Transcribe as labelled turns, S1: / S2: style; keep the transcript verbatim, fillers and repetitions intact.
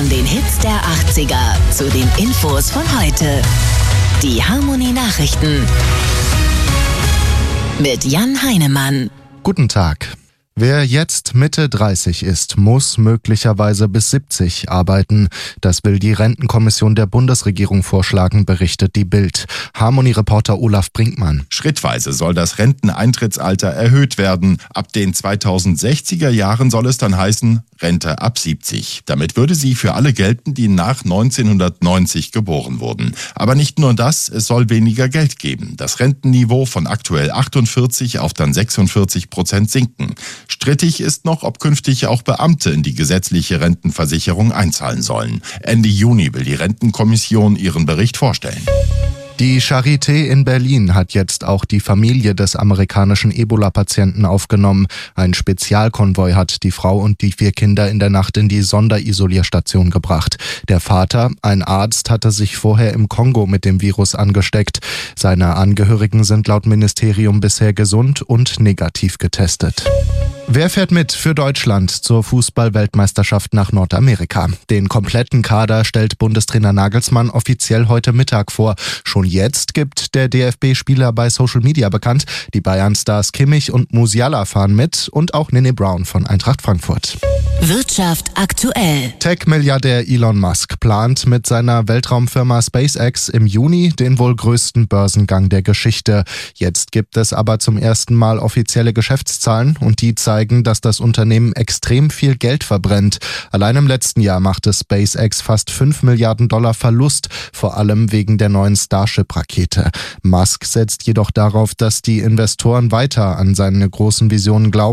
S1: Von den Hits der achtziger zu den Infos von heute. Die Harmonie-Nachrichten mit Jan Heinemann.
S2: Guten Tag. Wer jetzt Mitte dreißig ist, muss möglicherweise bis siebzig arbeiten. Das will die Rentenkommission der Bundesregierung vorschlagen, berichtet die Bild. Harmonie-Reporter Olaf Brinkmann.
S3: Schrittweise soll das Renteneintrittsalter erhöht werden. Ab den zweitausendsechziger Jahren soll es dann heißen Rente ab siebzig. Damit würde sie für alle gelten, die nach neunzehnhundertneunzig geboren wurden. Aber nicht nur das, es soll weniger Geld geben. Das Rentenniveau von aktuell achtundvierzig auf dann sechsundvierzig Prozent sinken. Strittig ist noch, ob künftig auch Beamte in die gesetzliche Rentenversicherung einzahlen sollen. Ende Juni will die Rentenkommission ihren Bericht vorstellen.
S2: Die Charité in Berlin hat jetzt auch die Familie des amerikanischen Ebola-Patienten aufgenommen. Ein Spezialkonvoi hat die Frau und die vier Kinder in der Nacht in die Sonderisolierstation gebracht. Der Vater, ein Arzt, hatte sich vorher im Kongo mit dem Virus angesteckt. Seine Angehörigen sind laut Ministerium bisher gesund und negativ getestet. Wer fährt mit für Deutschland zur Fußball-Weltmeisterschaft nach Nordamerika? Den kompletten Kader stellt Bundestrainer Nagelsmann offiziell heute Mittag vor. Schon jetzt gibt der D F B-Spieler bei Social Media bekannt. Die Bayern-Stars Kimmich und Musiala fahren mit und auch Nene Brown von Eintracht Frankfurt.
S1: Wirtschaft aktuell.
S2: Tech-Milliardär Elon Musk plant mit seiner Weltraumfirma SpaceX im Juni den wohl größten Börsengang der Geschichte. Jetzt gibt es aber zum ersten Mal offizielle Geschäftszahlen und die zeigen, dass das Unternehmen extrem viel Geld verbrennt. Allein im letzten Jahr machte SpaceX fast fünf Milliarden Dollar Verlust, vor allem wegen der neuen Starship-Rakete. Musk setzt jedoch darauf, dass die Investoren weiter an seine großen Visionen glauben